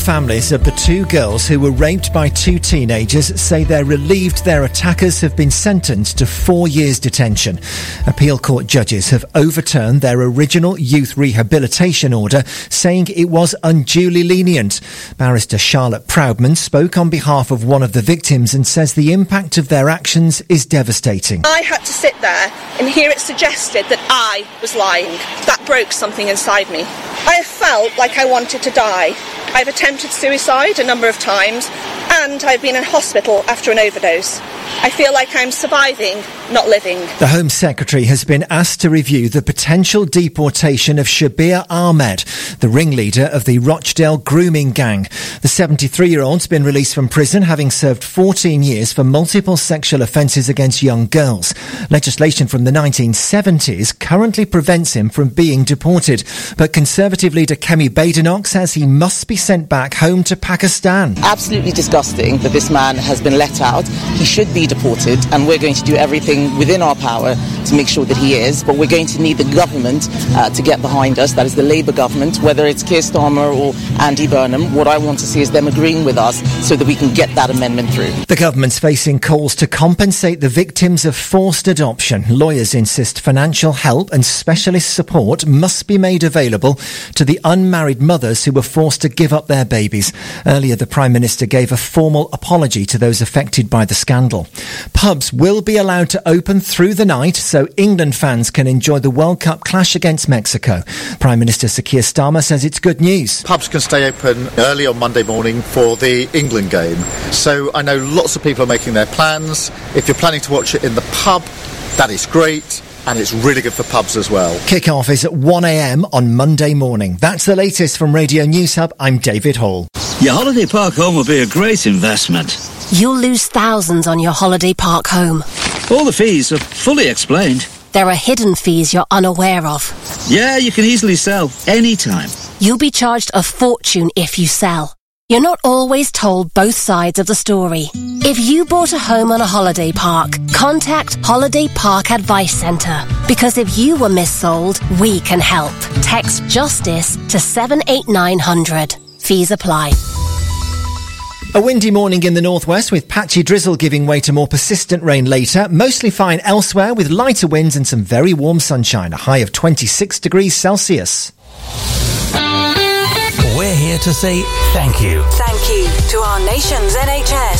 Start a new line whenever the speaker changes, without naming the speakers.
families of the two girls who were raped by two teenagers say they're relieved their attackers have been sentenced to 4 years detention. Appeal court judges have overturned their original youth rehabilitation order, saying it was unduly lenient. Barrister Charlotte Proudman spoke on behalf of one of the victims and says the impact of their actions is devastating.
I had to sit there and hear it suggested that I was lying. That broke something inside me. I have felt like I wanted to die. I've attempted suicide a number of times, and I've been in hospital after an overdose. I feel like I'm surviving, not living.
The Home Secretary has been asked to review the potential deportation of Shabir Ahmed, the ringleader of the Rochdale grooming gang. The 73-year-old's been released from prison, having served 14 years for multiple sexual offences against young girls. Legislation from the 1970s currently prevents him from being deported, but Conservative leader Kemi Badenoch says he must be sent back home to Pakistan.
Absolutely disgusting that this man has been let out. He should be deported, and we're going to do everything within our power to make sure that he is, but we're going to need the government to get behind us. That is the Labour government, whether it's Keir Starmer or Andy Burnham. What I want to see is them agreeing with us so that we can get that amendment through.
The government's facing calls to compensate the victims of forced adoption. Lawyers insist financial help and specialist support must be made available to the unmarried mothers who were forced to give up their babies. Earlier, the Prime Minister gave a formal apology to those affected by the scandal. Pubs will be allowed to open through the night so England fans can enjoy the World Cup clash against Mexico. Prime Minister Sir Keir Starmer says it's good news.
Pubs can stay open early on Monday morning for the England game. So I know lots of people are making their plans. If you're planning to watch it in the pub, that is great. And it's really good for pubs as well.
Kick-off is at 1 a.m. on Monday morning. That's the latest from Radio News Hub. I'm David Hall.
Your holiday park home will be a great investment.
You'll lose thousands on your holiday park home.
All the fees are fully explained.
There are hidden fees you're unaware of.
Yeah, you can easily sell anytime.
You'll be charged a fortune if you sell. You're not always told both sides of the story. If you bought a home on a holiday park, contact Holiday Park Advice Centre. Because if you were missold, we can help. Text JUSTICE to 78900. Fees apply.
A windy morning in the northwest with patchy drizzle giving way to more persistent rain later. Mostly fine elsewhere with lighter winds and some very warm sunshine. A high of 26 degrees Celsius.
We're here to say thank you.
Thank you to our nation's NHS.